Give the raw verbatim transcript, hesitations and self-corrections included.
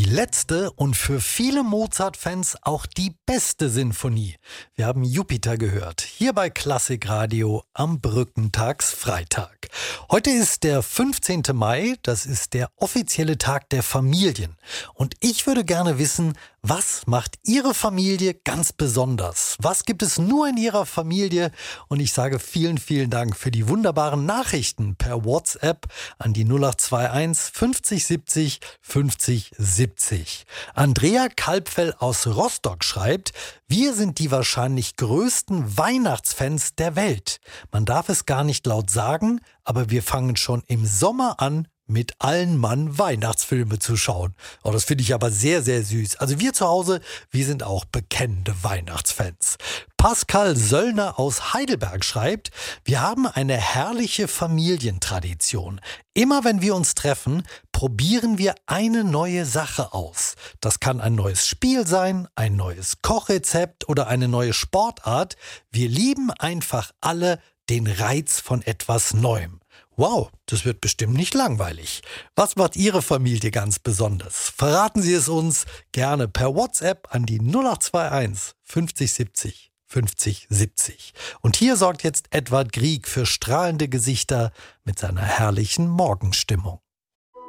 letzte und für viele Mozart-Fans auch die beste Sinfonie. Wir haben Jupiter gehört, hier bei Klassikradio am Brückentagsfreitag. Heute ist der fünfzehnte Mai, das ist der offizielle Tag der Familien. Und ich würde gerne wissen, was macht Ihre Familie ganz besonders? Was gibt es nur in Ihrer Familie? Und ich sage vielen, vielen Dank für die wunderbaren Nachrichten per WhatsApp an die null acht zwei eins fünfzig siebzig fünfzig siebzig. Andrea Kalbfell aus Rostock schreibt: Wir sind die wahrscheinlich größten Weihnachtsfans der Welt. Man darf es gar nicht laut sagen, aber wir fangen schon im Sommer an, mit allen Mann Weihnachtsfilme zu schauen. Oh, das finde ich aber sehr, sehr süß. Also wir zu Hause, wir sind auch bekennende Weihnachtsfans. Pascal Söllner aus Heidelberg schreibt: Wir haben eine herrliche Familientradition. Immer wenn wir uns treffen, probieren wir eine neue Sache aus. Das kann ein neues Spiel sein, ein neues Kochrezept oder eine neue Sportart. Wir lieben einfach alle den Reiz von etwas Neuem. Wow, das wird bestimmt nicht langweilig. Was macht Ihre Familie ganz besonders? Verraten Sie es uns gerne per WhatsApp an die null acht zwei eins fünfzig siebzig fünfzig siebzig. Und hier sorgt jetzt Edward Grieg für strahlende Gesichter mit seiner herrlichen Morgenstimmung.